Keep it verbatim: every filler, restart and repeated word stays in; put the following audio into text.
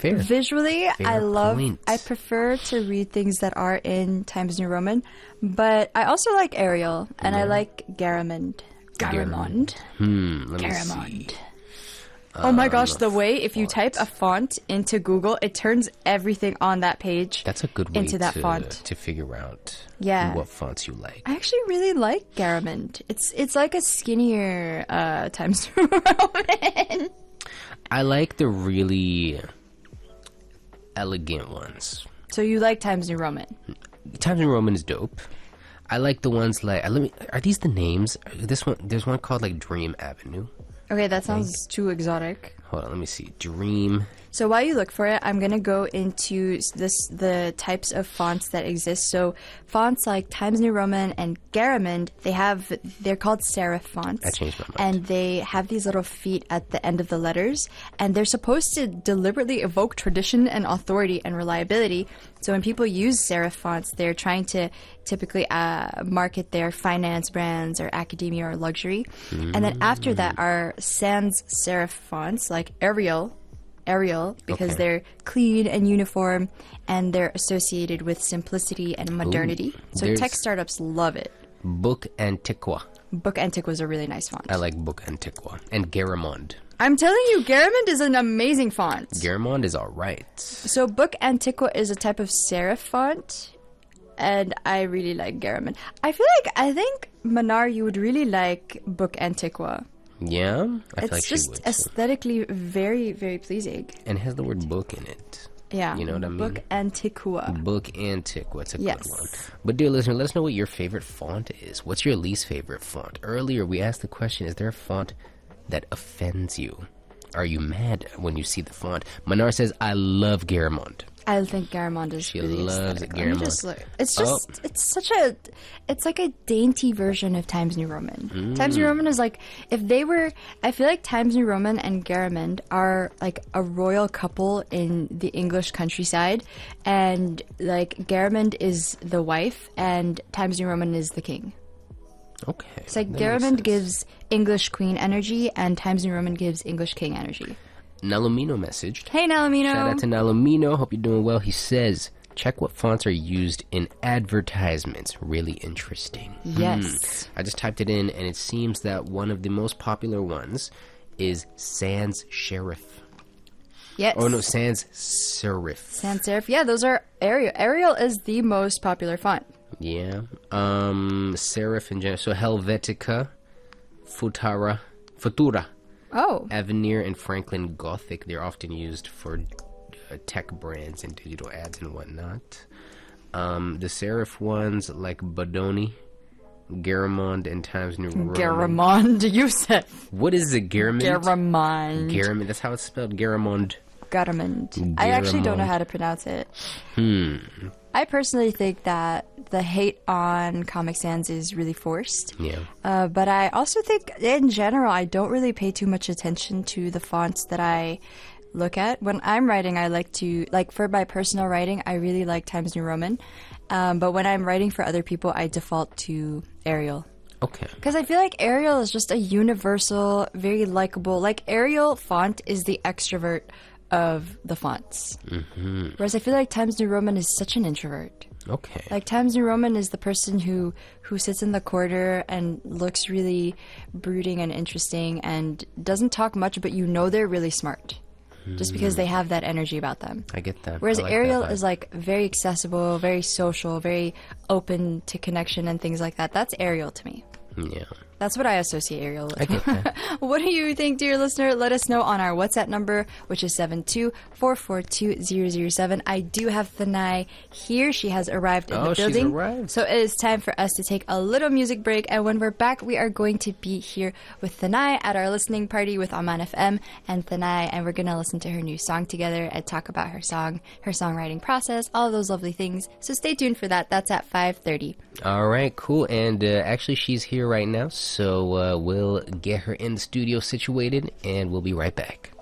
fair. Visually, Fair I love, point. I prefer to read things that are in Times New Roman, but I also like Arial, and I like Garamond. Garamond. Hmm, let me Garamond. see. Oh my gosh, the way if you type a font into Google, it turns everything on that page That's a good way into that to, font. to figure out Yeah. what fonts you like. I actually really like Garamond. It's it's like a skinnier uh, Times New Roman. I like the really elegant ones. So you like Times New Roman? Times New Roman is dope. I like the ones like uh, let me. Are these the names? This one, there's one called like Dream Avenue. Okay, that sounds too exotic. Hold on, let me see. Dream. So while you look for it, I'm gonna go into this the types of fonts that exist. So fonts like Times New Roman and Garamond, they have they're called serif fonts. I changed my mind. And they have these little feet at the end of the letters, and they're supposed to deliberately evoke tradition and authority and reliability. So when people use serif fonts, they're trying to typically uh, market their finance brands or academia or luxury. Mm. And then after that are sans serif fonts like Arial. Arial, because Okay. they're clean and uniform, and they're associated with simplicity and modernity. Ooh, so there's- tech startups love it. Book Antiqua. Book Antique was a really nice font. I like Book Antiqua. And Garamond. I'm telling you, Garamond is an amazing font. Garamond is alright. So Book Antiqua is a type of serif font, and I really like Garamond. I feel like, I think, Manar, you would really like Book Antiqua. Yeah? I feel It's like she just would. too. aesthetically very, very pleasing. And it has the word book in it. Yeah. You know what I mean? Book Antiqua. Book Antiqua. It's a Yes. good one. But dear listener, let us know what your favorite font is. What's your least favorite font? Earlier, we asked the question, is there a font that offends you? Are you mad when you see the font? Manar says, I love Garamond. I think Garamond is She really loves aesthetic. Let me Garamond. just look. It's just, Oh. it's such a, it's like a dainty version of Times New Roman. Mm. Times New Roman is like, if they were, I feel like Times New Roman and Garamond are like a royal couple in the English countryside, and like Garamond is the wife and Times New Roman is the king. Okay. It's like that makes Garamond sense. gives English queen energy and Times New Roman gives English king energy. Nalomino messaged. Hey, Nalamino. Shout out to Nalomino. Hope you're doing well. He says, check what fonts are used in advertisements. Really interesting. Yes. Hmm. I just typed it in, and it seems that one of the most popular ones is sans serif. Yes. Oh, no, sans serif. Sans serif. Yeah, those are Arial. Arial is the most popular font. Yeah. Um, serif in general. So Helvetica, Futara, Futura, Oh. Avenir, and Franklin Gothic. They're often used for uh, tech brands and digital ads and whatnot. Um, the serif ones like Bodoni, Garamond, and Times New Roman. Garamond Youssef. What is it? Garamond? Garamond. Garamond. That's how it's spelled. Garamond. Garamond. I actually don't know Garamond. how to pronounce it. Hmm. I personally think that the hate on Comic Sans is really forced. Yeah. Uh, but I also think, in general, I don't really pay too much attention to the fonts that I look at. When I'm writing, I like to, like for my personal writing, I really like Times New Roman. Um, but when I'm writing for other people, I default to Arial. Okay. Because I feel like Arial is just a universal, very likable, like Arial font is the extrovert of the fonts. Mm-hmm. Whereas I feel like Times New Roman is such an introvert. Okay. Like Times New Roman is the person who who sits in the corner and looks really brooding and interesting and doesn't talk much, but you know they're really smart. Just because they have that energy about them. I get that. Whereas I like that Arial vibe. is like very accessible, very social, very open to connection and things like that. That's Arial to me. Yeah. That's what I associate Arial with. I get that. What do you think, dear listener? Let us know on our WhatsApp number, which is seven two four four two zero zero seven. I do have Thanai here. She has arrived in Oh, the she's building. arrived. So it is time for us to take a little music break. And when we're back, we are going to be here with Thanai at our listening party with Aman F M and Thanai. And we're going to listen to her new song together and talk about her song, her songwriting process, all of those lovely things. So stay tuned for that. That's at five thirty. All right, cool. And uh, actually, she's here right now, so uh, we'll get her in the studio situated, and we'll be right back.